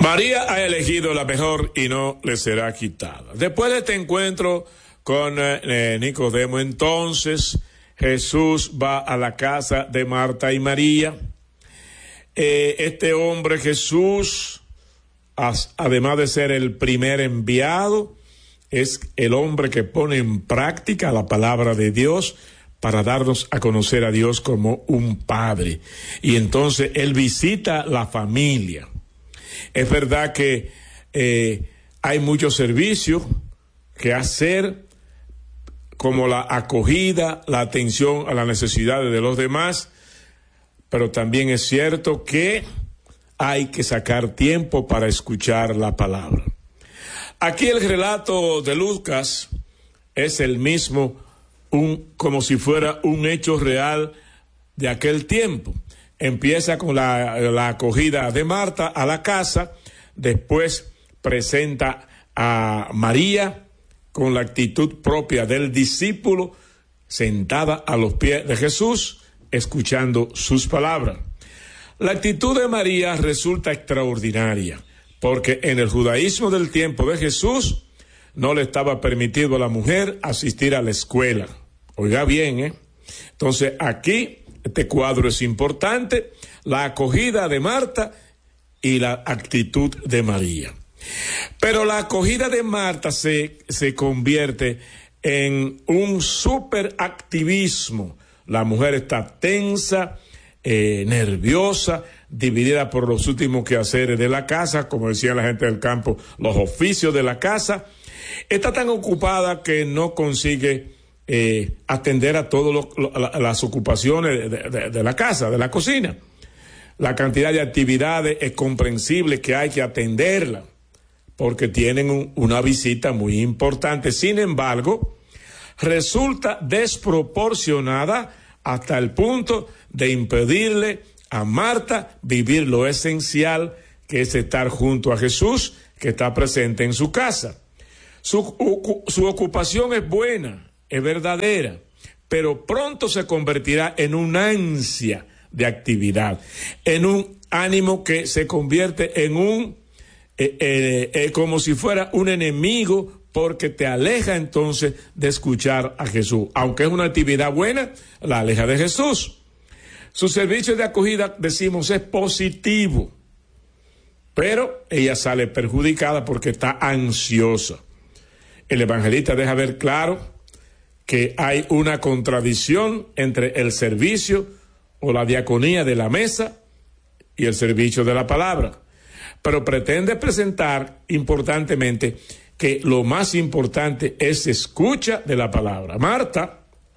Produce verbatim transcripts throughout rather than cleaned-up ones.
María ha elegido la mejor y no le será quitada. Después de este encuentro con eh, Nicodemo, entonces Jesús va a la casa de Marta y María. Eh, este hombre Jesús, as, además de ser el primer enviado, es el hombre que pone en práctica la palabra de Dios para darnos a conocer a Dios como un padre. Y entonces él visita la familia. Es verdad que eh, hay muchos servicios que hacer, como la acogida, la atención a las necesidades de los demás, pero también es cierto que hay que sacar tiempo para escuchar la palabra. Aquí el relato de Lucas es el mismo, un, como si fuera un hecho real de aquel tiempo. Empieza con la, la acogida de Marta a la casa, después presenta a María con la actitud propia del discípulo, sentada a los pies de Jesús, escuchando sus palabras. La actitud de María resulta extraordinaria, porque en el judaísmo del tiempo de Jesús no le estaba permitido a la mujer asistir a la escuela. Oiga bien, ¿eh? Entonces aquí este cuadro es importante, la acogida de Marta y la actitud de María. Pero la acogida de Marta se, se convierte en un superactivismo. La mujer está tensa, eh, nerviosa, dividida por los últimos quehaceres de la casa, como decía la gente del campo, los oficios de la casa. Está tan ocupada que no consigue Eh, atender a todas las ocupaciones de, de, de la casa, de la cocina. La cantidad de actividades es comprensible que hay que atenderla, porque tienen un, una visita muy importante. Sin embargo, resulta desproporcionada hasta el punto de impedirle a Marta vivir lo esencial, que es estar junto a Jesús, que está presente en su casa. Su, su ocupación es buena, es verdadera, pero pronto se convertirá en una ansia de actividad, en un ánimo que se convierte en un, eh, eh, eh, como si fuera un enemigo, porque te aleja entonces de escuchar a Jesús. Aunque es una actividad buena, la aleja de Jesús. Su servicio de acogida, decimos, es positivo, pero ella sale perjudicada porque está ansiosa. El evangelista deja ver claro que hay una contradicción entre el servicio o la diaconía de la mesa y el servicio de la palabra, pero pretende presentar importantemente que lo más importante es escucha de la palabra. Marta,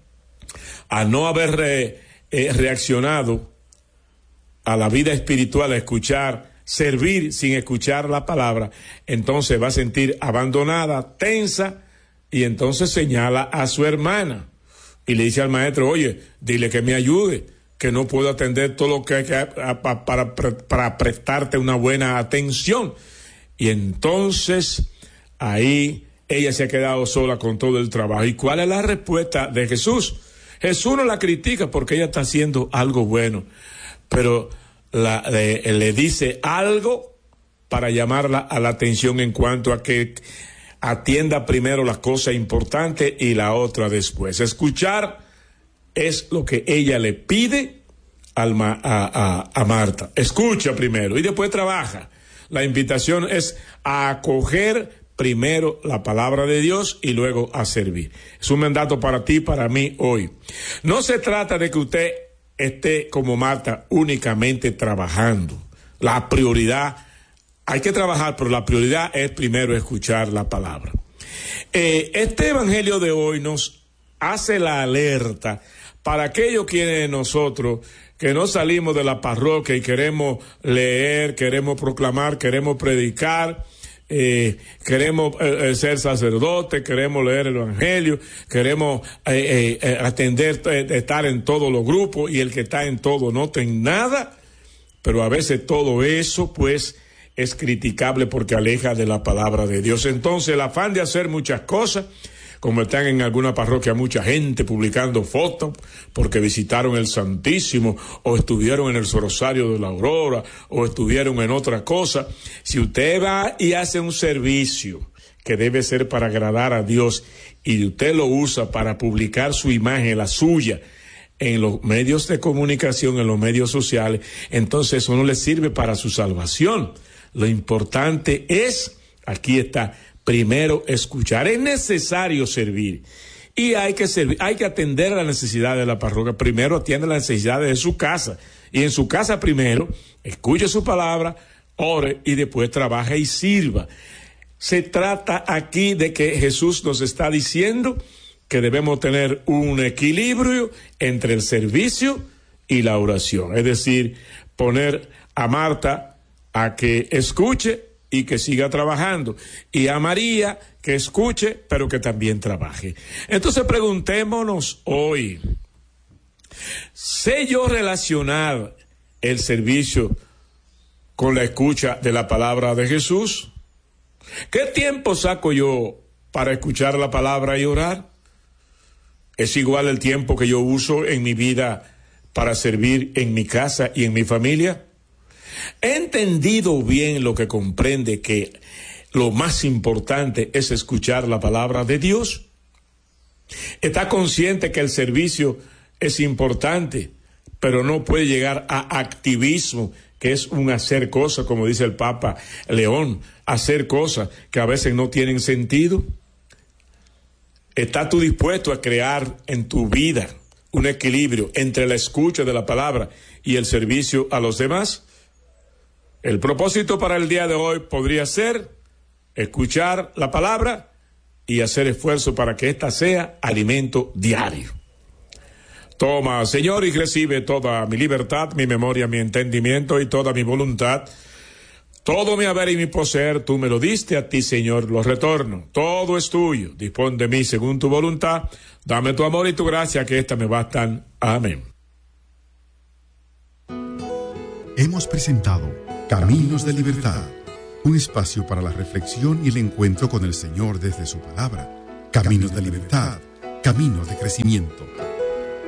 al no haber re, eh, reaccionado a la vida espiritual, a escuchar, servir sin escuchar la palabra, entonces va a sentir abandonada, tensa, y entonces señala a su hermana y le dice al maestro, oye, dile que me ayude, que no puedo atender todo lo que hay que para, para, para prestarte una buena atención. Y entonces ahí ella se ha quedado sola con todo el trabajo. ¿Y cuál es la respuesta de Jesús? Jesús no la critica porque ella está haciendo algo bueno, pero la, le, le dice algo para llamarla a la atención en cuanto a que atienda primero la cosa importante y la otra después. Escuchar es lo que ella le pide al ma, a, a, a Marta. Escucha primero y después trabaja. La invitación es a acoger primero la palabra de Dios y luego a servir. Es un mandato para ti, para mí hoy. No se trata de que usted esté como Marta únicamente trabajando. La prioridad, hay que trabajar, pero la prioridad es primero escuchar la palabra. Eh, este evangelio de hoy nos hace la alerta para aquellos quienes nosotros que no salimos de la parroquia y queremos leer, queremos proclamar, queremos predicar, eh, queremos eh, ser sacerdotes, queremos leer el evangelio, queremos eh, eh, atender, eh, estar en todos los grupos, y el que está en todo no tiene nada, pero a veces todo eso pues es criticable porque aleja de la palabra de Dios. Entonces el afán de hacer muchas cosas como están en alguna parroquia mucha gente publicando fotos porque visitaron el Santísimo o estuvieron en el Rosario de la Aurora o estuvieron en otra cosa. Si usted va y hace un servicio que debe ser para agradar a Dios y usted lo usa para publicar su imagen, la suya, en los medios de comunicación, en los medios sociales, entonces eso no le sirve para su salvación. Lo importante es, aquí está, primero escuchar. Es necesario servir y hay que servir, hay que atender a la necesidad de la parroquia. Primero atiende las necesidades de su casa y en su casa primero escuche su palabra, ore y después trabaje y sirva. Se trata aquí de que Jesús nos está diciendo que debemos tener un equilibrio entre el servicio y la oración. Es decir, poner a Marta a que escuche y que siga trabajando, y a María que escuche, pero que también trabaje. Entonces preguntémonos hoy, ¿sé yo relacionar el servicio con la escucha de la palabra de Jesús? ¿Qué tiempo saco yo para escuchar la palabra y orar? ¿Es igual el tiempo que yo uso en mi vida para servir en mi casa y en mi familia? ¿He entendido bien lo que comprende que lo más importante es escuchar la palabra de Dios? ¿Está consciente que el servicio es importante, pero no puede llegar a activismo, que es un hacer cosas, como dice el Papa León, hacer cosas que a veces no tienen sentido? ¿Estás tú dispuesto a crear en tu vida un equilibrio entre la escucha de la palabra y el servicio a los demás? El propósito para el día de hoy podría ser escuchar la palabra y hacer esfuerzo para que ésta sea alimento diario. Toma, Señor, y recibe toda mi libertad, mi memoria, mi entendimiento y toda mi voluntad. Todo mi haber y mi poseer, tú me lo diste, a ti, Señor, lo retorno. Todo es tuyo. Dispón de mí según tu voluntad. Dame tu amor y tu gracia, que ésta me bastan. Amén. Hemos presentado Caminos de Libertad, un espacio para la reflexión y el encuentro con el Señor desde su palabra. Caminos de Libertad, caminos de crecimiento.